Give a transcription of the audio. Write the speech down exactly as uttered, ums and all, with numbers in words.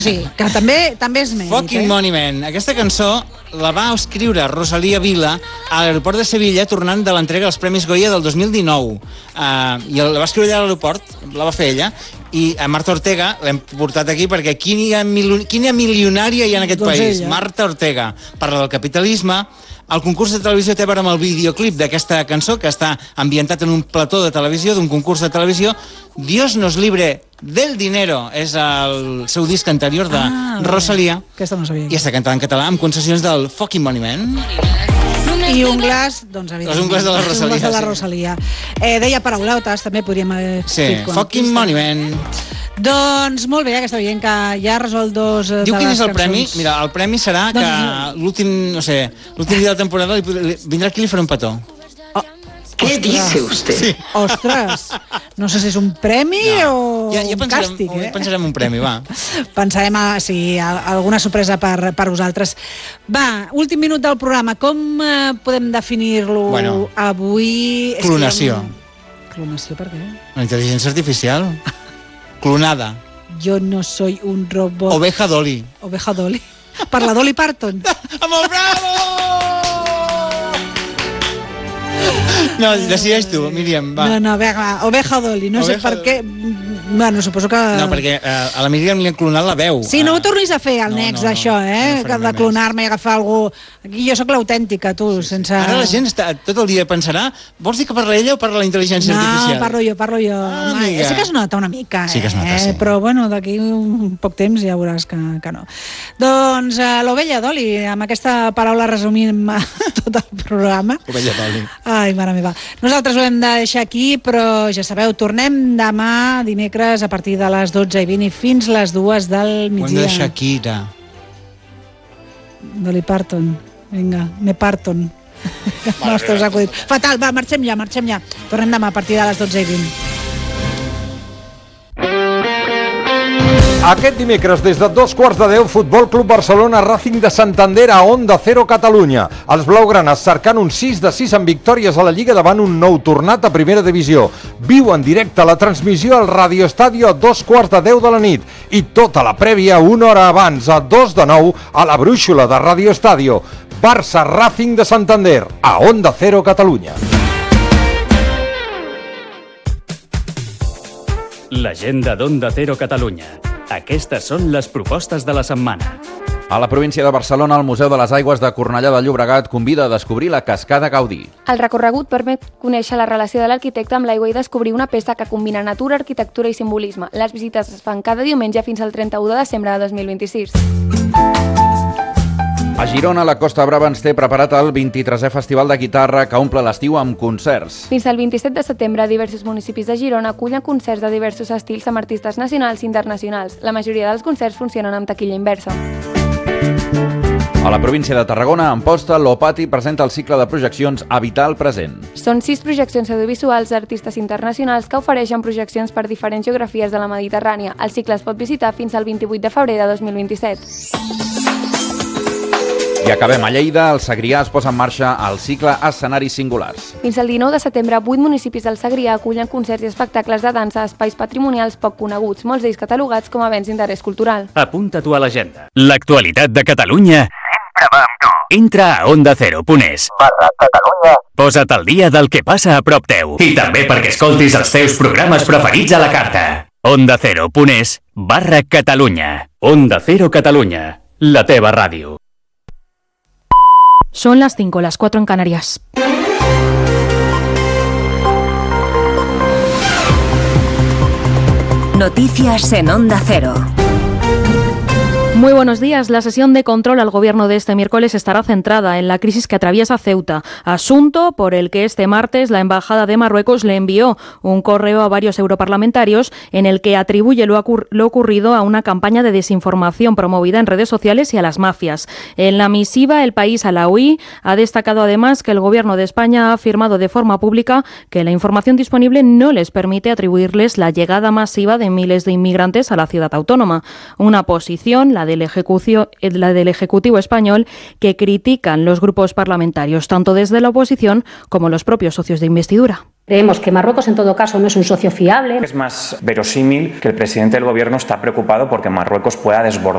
Sí, que també també és mèrit. Fucking eh? Money Man. Aquesta cançó la va escriure Rosalía Vila a l'aeroport de Sevilla tornant de l'entrega dels Premis Goya del dos mil dinou. Uh, I la va escriure allà a l'aeroport, la va fer ella, i a Marta Ortega l'hem portat aquí perquè quina, mil... quina milionària hi ha en aquest doncs país. Ella. Marta Ortega parla del capitalisme. El concurs de televisió té a veure amb el videoclip d'aquesta cançó, que està ambientat en un plató de televisió, d'un concurs de televisió. Dios nos libre del dinero és el seu disc anterior de ah, Rosalía. Aquesta no sabia. I està cantada en català amb concessions del Fucking Money Man. I un glaç, doncs, evidentment. És un glaç de la Rosalía. Un glaç de la Rosalía. Eh, deia paraulotes, també podríem haver... Sí, Fucking Money Man. Doncs molt bé, aquesta veient que ja ha resolt dos de Diu quin és el cançons. premi? Mira, el premi serà doncs... que l'últim, no sé, l'últim dia de la temporada li, li, vindrà aquí i li farà un petó. Oh, ¿Qué dice usted? Sí. Ostres, no sé si és un premi no. o ja, ja un pensarem, càstig, eh? Pensarem un premi, va. Pensarem a, sí, a, alguna sorpresa per, per vosaltres. Va, últim minut del programa. Com eh, podem definir-lo bueno, avui? Clonació. És que... Clonació, per què? La intel·ligència artificial. Clonada. Jo no soy un robot. Oveja Dolly. Oveja Dolly. Per la Dolly Parton. Amb el bravo! No, decideix tu, Míriam, va. No, no, vinga, Oveja Dolly, no Oveja sé per què... Bueno, suposo que... No, perquè eh, a la Míriam li han clonat la veu. Sí, no ho tornis a fer, el no, nex no, d'això, no, eh? No de clonar-me i agafar algú... Aquí jo sóc l'autèntica, tu, sí, sí. sense... Ara la gent està, tot el dia pensarà, vols dir que parla ella o parla la intel·ligència no, artificial? No, parlo jo, parlo jo. Ah, Home, sí que es nota una mica, eh? Sí que es nota, sí. Però, bueno, d'aquí un poc temps ja veuràs que, que no. Doncs uh, l'Ovella Dolly, amb aquesta paraula resumim tot el programa. Ovella Dolly. Ai, mare meva. Nosaltres ho hem de deixar aquí, però ja sabeu, tornem demà, dimecres, a partir de les dotze i vint i fins les dues del migdia. Ho hem de deixar Shakira. Dolly Parton. Vinga, me Parton. No, estàs acudit. Fatal, va, marxem ja, marxem ja. Tornem demà a partir de les dotze i vint. Aquest dimecres, des de dos quarts de deu, Futbol Club Barcelona Racing de Santander a Onda Cero Catalunya. Els blaugranes cercant un sis de sis en victòries a la Lliga davant un nou tornat a Primera Divisió. Viu en directe la transmissió al Radio Estadio a dos quarts de deu de la nit i tota la prèvia una hora abans, a dos de nou, a la brúixola de Radio Estadio. Barça Racing de Santander a Onda Cero Catalunya. L'agenda d'Onda Cero Catalunya. Aquestes són les propostes de la setmana. A la província de Barcelona, el Museu de les Aigües de Cornellà de Llobregat convida a descobrir la Cascada Gaudí. El recorregut permet conèixer la relació de l'arquitecte amb l'aigua i descobrir una peça que combina natura, arquitectura i simbolisme. Les visites es fan cada diumenge fins al trenta-u de desembre de dos mil vint-i-sis. A Girona, la Costa Brava ens té preparat el vint-i-tresè Festival de Guitarra que omple l'estiu amb concerts. Fins al vint-i-set de setembre, diversos municipis de Girona acullen concerts de diversos estils amb artistes nacionals i internacionals. La majoria dels concerts funcionen amb taquilla inversa. A la província de Tarragona, Amposta, l'Opati presenta el cicle de projeccions Habitar el present. Són sis projeccions audiovisuals d'artistes internacionals que ofereixen projeccions per diferents geografies de la Mediterrània. El cicle es pot visitar fins al vint-i-vuit de febrer de dos mil vint-i-set. I acabem a Lleida, el Segrià es posa en marxa al cicle Escenaris Singulars. Fins al dinou de setembre, vuit municipis del Segrià acullen concerts i espectacles de dansa a espais patrimonials poc coneguts, molts d'ells catalogats com a béns d'interès cultural. Apunta-t'ho a l'agenda. L'actualitat de Catalunya sempre va amb tu. Entra a onda cero punt es barra Catalunya. Posa't al dia del que passa a prop teu. I també perquè escoltis els teus programes preferits a la carta. onda cero punt es barra Catalunya. Onda Cero Catalunya, la teva ràdio. Son las cinco, las cuatro en Canarias. Noticias en Onda Cero. Muy buenos días. La sesión de control al gobierno de este miércoles estará centrada en la crisis que atraviesa Ceuta, asunto por el que este martes la Embajada de Marruecos le envió un correo a varios europarlamentarios en el que atribuye lo, ocur- lo ocurrido a una campaña de desinformación promovida en redes sociales y a las mafias. En la misiva, el país alauí ha destacado además que el gobierno de España ha afirmado de forma pública que la información disponible no les permite atribuirles la llegada masiva de miles de inmigrantes a la ciudad autónoma. Una posición, la de Del Ejecutivo, la del Ejecutivo español, que critican los grupos parlamentarios, tanto desde la oposición como los propios socios de investidura. Creemos que Marruecos, en todo caso, no es un socio fiable. Es más verosímil que el presidente del gobierno está preocupado porque Marruecos pueda desbordar